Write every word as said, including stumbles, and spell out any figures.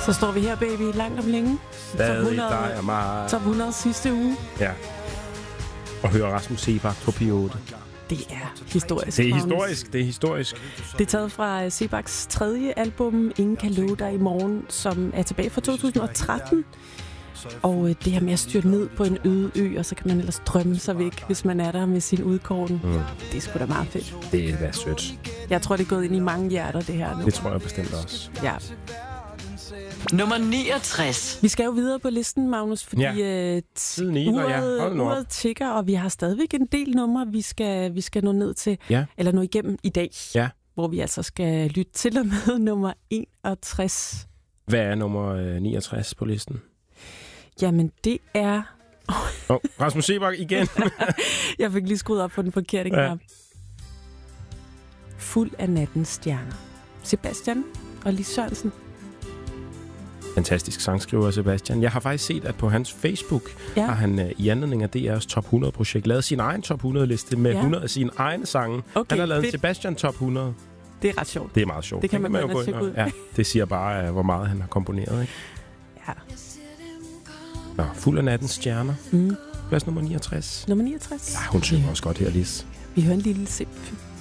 Så står vi her, baby, langt om længe. Stadig dig og mig. Top hundrede sidste uge. Ja. Og hører Rasmus Seebach på P otte. Det er historisk. Det er historisk, det er historisk. Det er taget fra Seebachs tredje album, Ingen kan love dig i morgen, som er tilbage fra to tusind og tretten. Og det her med at styrte ned på en øde ø, og så kan man ellers drømme sig væk, hvis man er der med sin udkåren. Mm. Det er sgu da meget fedt. Det er da sødt. Jeg tror, det er gået ind i mange hjerter, det her nu. Det tror jeg bestemt også. Ja. Nummer niogtres. Vi skal jo videre på listen, Magnus, fordi ja. uh, Tiden i, uret, ja. uret tikker, og vi har stadigvæk en del numre, vi skal, vi skal nå ned til, ja. eller nå igennem i dag, ja. hvor vi altså skal lytte til og med nummer enogtres. Hvad er nummer øh, niogtres på listen? Jamen, det er... oh, Rasmus Seebach igen. Jeg fik lige skruet op på den forkerte knap. Ja. Fuld af nattens stjerner. Sebastian og Lis Sørensen. Fantastisk sangskriver, Sebastian. Jeg har faktisk set, at på hans Facebook ja. har han uh, i anledning af D R's Top hundrede-projekt lavet sin egen Top hundrede-liste med ja. hundrede af sine egne sange. Okay, han har lavet fedt. Sebastian Top hundrede. Det er ret sjovt. Det er meget sjovt. Det kan man, man jo gå ind og, ja, det siger bare, uh, hvor meget han har komponeret. Ikke? Ja. Nå, Fuld af nattens stjerner. Mm. Plads nummer niogtres. Nummer niogtres. Ja, hun synger også godt her, Lis. Vi hører en lille sip.